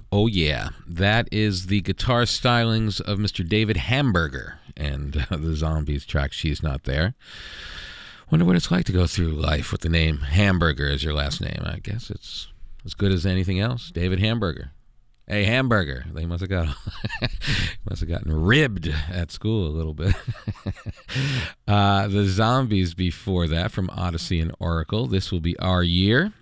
Oh, yeah. That is the guitar stylings of Mr. David Hamburger and the Zombies track, She's Not There. Wonder what it's like to go through life with the name Hamburger as your last name. I guess it's as good as anything else. David Hamburger. Hey, Hamburger. They must have gotten ribbed at school a little bit. The Zombies before that from Odyssey and Oracle. This will be Our Year.